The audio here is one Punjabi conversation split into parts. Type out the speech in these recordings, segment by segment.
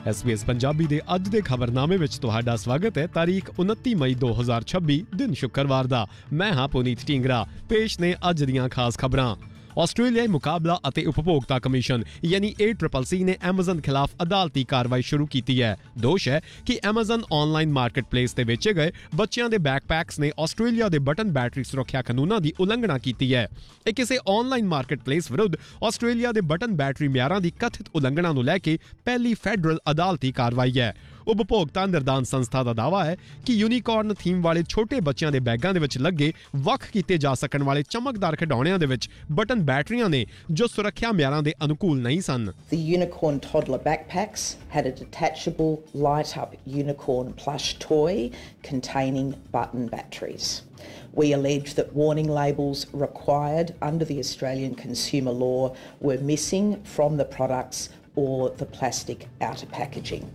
SBS ਪੰਜਾਬੀ ਦੇ ਅੱਜ ਦੇ ਖਬਰਨਾਮੇ ਵਿੱਚ ਤੁਹਾਡਾ ਸਵਾਗਤ ਹੈ। ਤਾਰੀਖ 29 ਮਈ 2026 ਦਿਨ ਸ਼ੁੱਕਰਵਾਰ ਦਾ। ਮੈਂ ਹਾਂ ਪੁਨੀਤ ਢੀਂਗਰਾ। ਪੇਸ਼ ਨੇ ਅੱਜ ਦੀਆਂ ਖਾਸ ਖਬਰਾਂ। ਆਸਟ੍ਰੇਲੀਆਈ ਮੁਕਾਬਲਾ ਅਤੇ ਉਪਭੋਗਤਾ ਕਮਿਸ਼ਨ ਯਾਨੀ ACCC ਨੇ ਐਮਾਜ਼ਨ ਖਿਲਾਫ ਅਦਾਲਤੀ ਕਾਰਵਾਈ ਸ਼ੁਰੂ ਕੀਤੀ ਹੈ। ਦੋਸ਼ ਹੈ ਕਿ ਐਮਾਜ਼ਨ ਆਨਲਾਈਨ ਮਾਰਕੀਟਪਲੇਸ ਤੇ ਵੇਚੇ ਗਏ ਬੱਚਿਆਂ ਦੇ ਬੈਕਪੈਕਸ ਨੇ ਆਸਟ੍ਰੇਲੀਆ ਦੇ ਬਟਨ ਬੈਟਰੀ ਸੁਰੱਖਿਆ ਕਾਨੂੰਨਾਂ ਦੀ ਉਲੰਘਣਾ ਕੀਤੀ ਹੈ। ਇਹ ਕਿਸੇ ਆਨਲਾਈਨ ਮਾਰਕੀਟਪਲੇਸ ਵਿਰੁੱਧ ਆਸਟ੍ਰੇਲੀਆ ਦੇ ਬਟਨ ਬੈਟਰੀ ਮਿਆਰਾਂ ਦੀ ਕਥਿਤ ਉਲੰਘਣਾ ਨੂੰ ਲੈ ਕੇ ਪਹਿਲੀ ਫੈਡਰਲ ਅਦਾਲਤੀ ਕਾਰਵਾਈ ਹੈ। ਉਪਭੋਗਤਾ ਨਿਰਦਾਨ ਸੰਸਥਾ ਦਾ ਦਾਅਵਾ ਹੈ ਕਿ ਯੂਨੀਕॉर्न ਥੀਮ ਵਾਲੇ ਛੋਟੇ ਬੱਚਿਆਂ ਦੇ ਬੈਗਾਂ ਦੇ ਵਿੱਚ ਲੱਗੇ ਵੱਖ ਕੀਤੇ ਜਾ ਸਕਣ ਵਾਲੇ ਚਮਕਦਾਰ ਖਿਡੌਣਿਆਂ ਦੇ ਵਿੱਚ ਬਟਨ ਬੈਟਰੀਆਂ ਨੇ ਜੋ ਸੁਰੱਖਿਆ ਮਿਆਰਾਂ ਦੇ ਅਨੁਕੂਲ ਨਹੀਂ ਸਨ। The unicorn toddler backpacks had a detachable light-up unicorn plush toy containing button batteries. We allege that warning labels required under the Australian consumer law were missing from the products or the plastic outer packaging.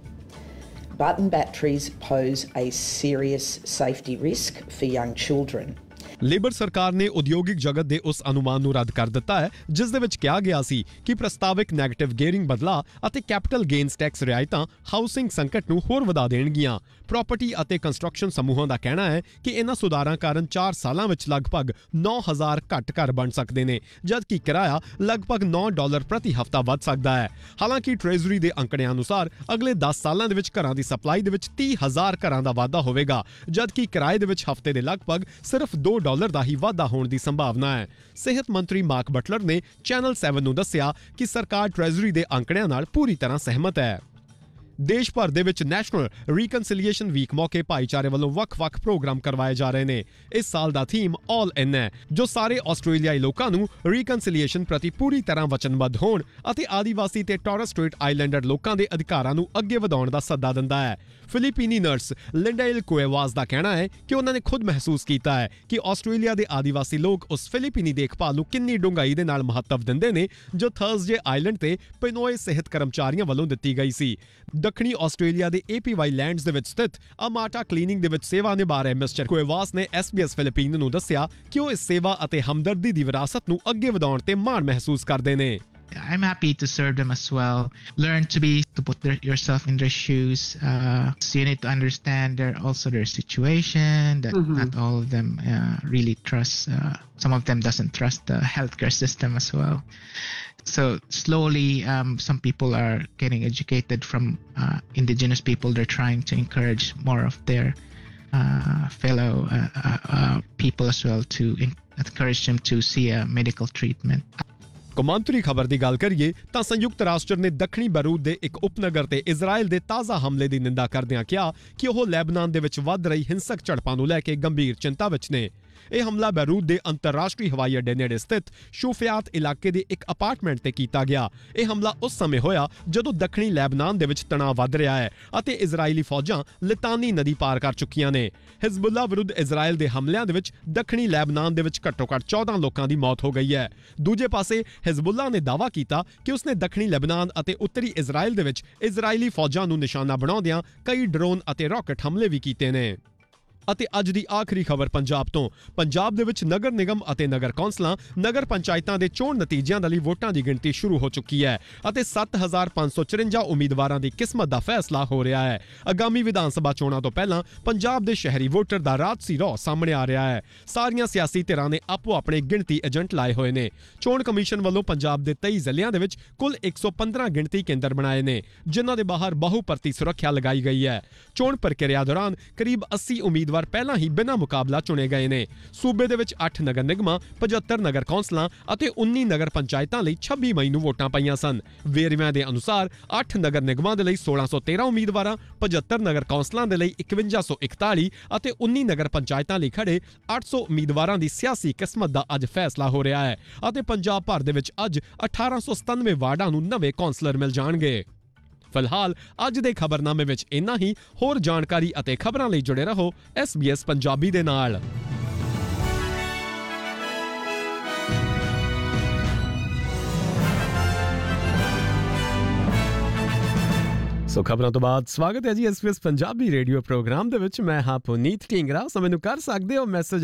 Button batteries pose a serious safety risk for young children. Labour ਸਰਕਾਰ ਨੇ ਉਦਯੋਗਿਕ ਜਗਤ ਦੇ ਉਸ ਅਨੁਮਾਨ ਨੂੰ ਰੱਦ ਕਰ ਦਿੱਤਾ ਹੈ ਜਿਸ ਦੇ ਵਿੱਚ ਕਿਹਾ ਗਿਆ ਸੀ ਕਿ ਪ੍ਰਸਤਾਵਿਕ ਨੈਗੇਟਿਵ ਗੇਅਰਿੰਗ ਬਦਲਾਅ ਅਤੇ ਕੈਪੀਟਲ ਗੇਨਸ ਟੈਕਸ ਰਿਆਇਤਾਂ ਹਾਊਸਿੰਗ ਸੰਕਟ ਨੂੰ ਹੋਰ ਵਧਾ ਦੇਣਗੀਆਂ। ਪ੍ਰਾਪਰਟੀ ਅਤੇ ਕੰਸਟਰਕਸ਼ਨ ਸਮੂਹਾਂ ਦਾ ਕਹਿਣਾ ਹੈ ਕਿ ਇਹਨਾਂ ਸੁਧਾਰਾਂ ਕਾਰਨ 4 ਸਾਲਾਂ ਵਿੱਚ ਲਗਭਗ 9,000 ਘੱਟ ਘਰ ਬਣ ਸਕਦੇ ਨੇ ਜਦਕਿ ਕਿਰਾਇਆ ਲਗਭਗ $9 ਪ੍ਰਤੀ ਹਫ਼ਤਾ ਵੱਧ ਸਕਦਾ ਹੈ। ਹਾਲਾਂਕਿ ਟ੍ਰੇਜ਼ਰੀ ਦੇ ਅੰਕੜਿਆਂ ਅਨੁਸਾਰ ਅਗਲੇ 10 ਸਾਲਾਂ ਦੇ ਵਿੱਚ ਘਰਾਂ ਦੀ ਸਪਲਾਈ ਦੇ ਵਿੱਚ 30,000 ਘਰਾਂ ਦਾ ਵਾਧਾ ਹੋਵੇਗਾ ਜਦਕਿ ਕਿਰਾਏ ਦੇ ਵਿੱਚ ਹਫ਼ਤੇ ਦੇ ਲਗਭਗ ਸਿਰਫ $2 ਦਾ ਹੀ ਵਾਧਾ ਹੋਣ ਦੀ ਸੰਭਾਵਨਾ ਹੈ। ਸਿਹਤ ਮੰਤਰੀ ਮਾਰਕ ਬਟਲਰ ਨੇ ਚੈਨਲ 7 ਨੂੰ ਦੱਸਿਆ ਕਿ ਸਰਕਾਰ ਟ੍ਰੇਜ਼ਰੀ ਦੇ ਅੰਕੜਿਆਂ ਨਾਲ ਪੂਰੀ ਤਰ੍ਹਾਂ ਸਹਿਮਤ ਹੈ। ਦੇਸ਼ ਭਰ ਦੇ ਵਿੱਚ ਨੈਸ਼ਨਲ ਰੀਕਨਸੀਲੀਏਸ਼ਨ ਵੀਕ ਮੌਕੇ ਭਾਈਚਾਰੇ ਵੱਲੋਂ ਵੱਖ-ਵੱਖ ਪ੍ਰੋਗਰਾਮ ਕਰਵਾਏ ਜਾ ਰਹੇ ਨੇ। ਇਸ ਸਾਲ ਦਾ ਥੀਮ ਆਲ ਇਨ ਹੈ ਜੋ ਸਾਰੇ ਆਸਟ੍ਰੇਲੀਆਈ ਲੋਕਾਂ ਨੂੰ ਰੀਕਨਸੀਲੀਏਸ਼ਨ ਪ੍ਰਤੀ ਪੂਰੀ ਤਰ੍ਹਾਂ ਵਚਨਬੱਧ ਹੋਣ ਅਤੇ ਆਦੀਵਾਸੀ ਤੇ ਟੋਰਸ ਸਟ੍ਰੇਟ ਆਈਲੈਂਡਰ ਲੋਕਾਂ ਦੇ ਅਧਿਕਾਰਾਂ ਨੂੰ ਅੱਗੇ ਵਧਾਉਣ ਦਾ ਸੱਦਾ ਦਿੰਦਾ ਹੈ। ਫਿਲੀਪੀਨੀ ਨਰਸ ਲਿੰਡੇਲ ਕੁਏਵਾਸ ਦਾ ਕਹਿਣਾ ਹੈ ਕਿ ਉਹਨਾਂ ਨੇ ਖੁਦ ਮਹਿਸੂਸ ਕੀਤਾ ਹੈ ਕਿ ਆਸਟ੍ਰੇਲੀਆ ਦੇ ਆਦੀਵਾਸੀ ਲੋਕ ਉਸ ਫਿਲੀਪੀਨੀ ਦੇਖਭਾਲ ਨੂੰ ਕਿੰਨੀ ਡੂੰਘਾਈ ਦੇ ਨਾਲ ਮਹੱਤਵ ਦਿੰਦੇ ਨੇ ਜੋ ਥਰਸਡੇ ਆਈਲੈਂਡ ਤੇ ਪਿਨੋਏ ਸਿਹਤ ਕਰਮਚਾਰੀਆਂ ਵੱਲੋਂ ਦਿੱਤੀ ਗਈ ਸੀ। ਦੱਖਣੀ ਆਸਟ੍ਰੇਲੀਆ ਦੇ APY ਲੈਂਡਸ ਦੇ ਵਿੱਚ ਸਥਿਤ ਅਮਾਟਾ ਕਲੀਨਿੰਗ ਦੇ ਵਿੱਚ ਸੇਵਾ ਨਿਭਾ ਰਹੇ ਮਿਸਟਰ ਕੁਏਵਾਸ ਨੇ SBS ਫਿਲੀਪੀਨ ਨੂੰ ਦੱਸਿਆ ਕਿ ਉਹ ਇਸ ਸੇਵਾ ਅਤੇ ਹਮਦਰਦੀ ਦੀ ਵਿਰਾਸਤ ਨੂੰ ਅੱਗੇ ਵਧਾਉਣ ਤੇ ਮਾਣ ਮਹਿਸੂਸ ਕਰਦੇ ਨੇ। I'm happy to serve them as well. Learn to put yourself in their shoes. So you need to understand their situation. That not all of them really trust. Some of them doesn't trust the healthcare system as well. So slowly, some people are getting educated from Indigenous people. They're trying to encourage more of their fellow people as well to encourage them to see a medical treatment. ਕੌਮਾਂਤਰੀ ਖਬਰ ਦੀ ਗੱਲ ਕਰੀਏ ਤਾਂ ਸੰਯੁਕਤ ਰਾਸ਼ਟਰ ਨੇ ਦੱਖਣੀ ਬੈਰੂਤ ਦੇ ਇੱਕ ਉਪਨਗਰ ਤੇ ਇਜ਼ਰਾਈਲ ਦੇ ਤਾਜ਼ਾ ਹਮਲੇ ਦੀ ਨਿੰਦਾ ਕਰਦਿਆਂ ਕਿਹਾ ਕਿ ਉਹ ਲੈਬਨਾਨ ਦੇ ਵਿੱਚ ਵੱਧ ਰਹੀ ਹਿੰਸਕ ਝੜਪਾਂ ਨੂੰ ਲੈ ਕੇ ਗੰਭੀਰ ਚਿੰਤਾ ਵਿੱਚ ਨੇ। ਇਹ ਹਮਲਾ ਬੈਰੂਤ ਦੇ ਅੰਤਰਰਾਸ਼ਟਰੀ ਹਵਾਈ ਅੱਡੇ ਨੇੜੇ ਸਥਿਤ ਸ਼ੂਫਿਆਤ ਇਲਾਕੇ ਦੇ ਇੱਕ ਅਪਾਰਟਮੈਂਟ ਤੇ ਕੀਤਾ ਗਿਆ। ਇਹ ਹਮਲਾ ਉਸ ਸਮੇਂ ਹੋਇਆ ਜਦੋਂ ਦੱਖਣੀ ਲੈਬਨਾਨ ਦੇ ਵਿੱਚ ਤਣਾਅ ਵੱਧ ਰਿਹਾ ਹੈ ਅਤੇ ਇਜ਼ਰਾਈਲੀ ਫੌਜਾਂ ਲਿਤਾਨੀ ਨਦੀ ਪਾਰ ਕਰ ਚੁੱਕੀਆਂ ਨੇ। ਹਿਜ਼ਬੁੱਲਾ ਵਿਰੁੱਧ ਇਜ਼ਰਾਈਲ ਦੇ ਹਮਲਿਆਂ ਦੇ ਵਿੱਚ ਦੱਖਣੀ ਲੈਬਨਾਨ ਦੇ ਵਿੱਚ ਘੱਟੋ-ਘੱਟ 14 ਲੋਕਾਂ ਦੀ ਮੌਤ ਹੋ ਗਈ ਹੈ। ਦੂਜੇ ਪਾਸੇ ਹਿਜ਼ਬੁੱਲਾ ਨੇ ਦਾਅਵਾ ਕੀਤਾ ਕਿ ਉਸਨੇ ਦੱਖਣੀ ਲੈਬਨਾਨ ਅਤੇ ਉੱਤਰੀ ਇਜ਼ਰਾਈਲ ਦੇ ਵਿੱਚ ਇਜ਼ਰਾਈਲੀ ਫੌਜਾਂ ਨੂੰ ਨਿਸ਼ਾਨਾ ਬਣਾਉਂਦਿਆਂ ਕਈ ਡਰੋਨ ਅਤੇ ਰਾਕਟ ਹਮਲੇ ਵੀ ਕੀਤੇ ਨੇ। ਅਤੇ ਅੱਜ ਦੀ ਆਖਰੀ ਖਬਰ ਪੰਜਾਬ ਤੋਂ। ਪੰਜਾਬ ਦੇ ਵਿੱਚ ਨਗਰ ਨਿਗਮ ਅਤੇ ਨਗਰ ਕੌਂਸਲਾਂ ਨਗਰ ਪੰਚਾਇਤਾਂ ਦੇ ਚੋਣ ਨਤੀਜਿਆਂ ਦੇ ਲਈ ਵੋਟਾਂ ਦੀ ਗਿਣਤੀ ਸ਼ੁਰੂ ਹੋ ਚੁੱਕੀ ਹੈ ਅਤੇ 7,554 ਉਮੀਦਵਾਰਾਂ ਦੀ ਕਿਸਮਤ ਦਾ ਫੈਸਲਾ ਹੋ ਰਿਹਾ ਹੈ। ਆਗਾਮੀ ਵਿਧਾਨ ਸਭਾ ਚੋਣਾਂ ਤੋਂ ਪਹਿਲਾਂ ਪੰਜਾਬ ਦੇ ਸ਼ਹਿਰੀ ਵੋਟਰ ਦਾ ਰਾਜਸੀ ਰੌ ਸਾਹਮਣੇ ਆ ਰਿਹਾ ਹੈ। ਸਾਰੀਆਂ ਸਿਆਸੀ ਧਿਰਾਂ ਨੇ ਆਪੋ ਆਪਣੇ ਗਿਣਤੀ ਏਜੰਟ ਲਾਏ ਹੋਏ ਨੇ। ਚੋਣ ਕਮਿਸ਼ਨ ਵੱਲੋਂ ਪੰਜਾਬ ਦੇ 23 ਜ਼ਿਲ੍ਹਿਆਂ ਦੇ ਵਿੱਚ ਕੁੱਲ 115 ਗਿਣਤੀ ਕੇਂਦਰ ਬਣਾਏ ਨੇ ਜਿਨ੍ਹਾਂ ਦੇ ਬਾਹਰ ਬਹੁ ਪਰਤੀ ਸੁਰੱਖਿਆ ਲਗਾਈ ਗਈ ਹੈ। ਚੋਣ ਪ੍ਰਕਿਰਿਆ ਦੌਰਾਨ ਕਰੀਬ 80 ਉਮੀਦਵਾਰ ਪਹਿਲਾਂ ਹੀ ਬਿਨਾਂ ਮੁਕਾਬਲਾ ਚੁਣੇ ਗਏ ਨੇ। ਸੂਬੇ ਦੇ ਵਿੱਚ 8 ਨਗਰ ਨਿਗਮਾਂ 75 ਨਗਰ ਕੌਂਸਲਾਂ ਅਤੇ 19 ਨਗਰ ਪੰਚਾਇਤਾਂ ਲਈ 26 ਮਈ ਨੂੰ ਵੋਟਾਂ ਪਈਆਂ ਸਨ। ਵੇਰਵਿਆਂ ਦੇ ਅਨੁਸਾਰ 8 ਨਗਰ ਨਿਗਮਾਂ ਦੇ ਲਈ 1613 ਉਮੀਦਵਾਰਾਂ 75 ਨਗਰ ਕੌਂਸਲਾਂ ਦੇ ਲਈ 5141 ਅਤੇ 19 ਨਗਰ ਪੰਚਾਇਤਾਂ ਲਈ ਖੜੇ 800 ਉਮੀਦਵਾਰਾਂ ਦੀ ਸਿਆਸੀ ਕਿਸਮਤ ਦਾ ਅੱਜ ਫੈਸਲਾ ਹੋ ਰਿਹਾ ਹੈ ਅਤੇ ਪੰਜਾਬ ਭਰ ਦੇ ਵਿੱਚ ਅੱਜ 1897 ਵਾਰਡਾਂ ਨੂੰ ਨਵੇਂ ਕੌਂਸਲਰ ਮਿਲ ਜਾਣਗੇ। ਫਿਲਹਾਲ ਅੱਜ ਦੇ ਖਬਰਨਾਮੇ ਵਿੱਚ ਇੰਨਾ ਹੀ। ਹੋਰ ਜਾਣਕਾਰੀ ਅਤੇ ਖਬਰਾਂ ਲਈ ਜੁੜੇ ਰਹੋ SBS ਪੰਜਾਬੀ ਦੇ ਨਾਲ। ਸੋ ਖਬਰਾਂ ਤੋਂ ਬਾਅਦ ਸਵਾਗਤ ਹੈ ਜੀ SBS ਪੰਜਾਬੀ ਰੇਡੀਓ ਪ੍ਰੋਗਰਾਮ ਦੇ ਵਿੱਚ। ਮੈਂ ਹਾਂ ਪੁਨੀਤ ਢੀਂਗਰਾ। ਸੋ ਮੈਨੂੰ ਕਰ ਸਕਦੇ ਹੋ ਮੈਸੇਜ